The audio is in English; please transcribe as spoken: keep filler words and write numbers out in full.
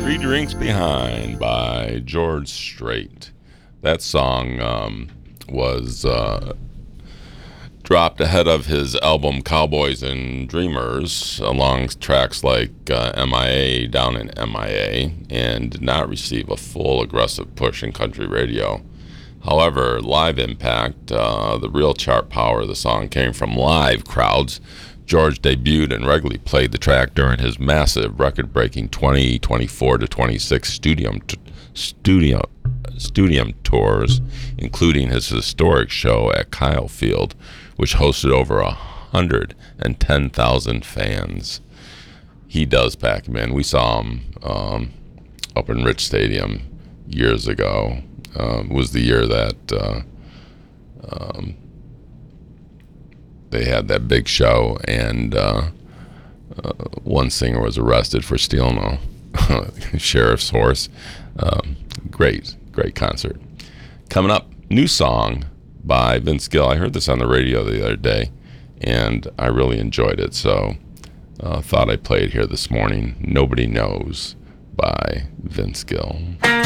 Three Drinks Behind by George Strait. That song um, was uh, dropped ahead of his album Cowboys and Dreamers, along tracks like uh, M I A, Down in M I A, and did not receive a full aggressive push in country radio. However, live impact, uh, the real chart power of the song came from live crowds. George debuted and regularly played the track during his massive record-breaking twenty twenty-four to twenty-six studium t- studio studium tours, including his historic show at Kyle Field, which hosted over one hundred ten thousand fans. He does pack him in. We saw him um, up in Rich Stadium years ago. Um, it was the year that uh, um, they had that big show, and uh, uh, one singer was arrested for stealing a sheriff's horse. Um, great, great concert. Coming up, new song by Vince Gill. I heard this on the radio the other day, and I really enjoyed it, so uh, thought I'd play it here this morning. Nobody Knows by Vince Gill.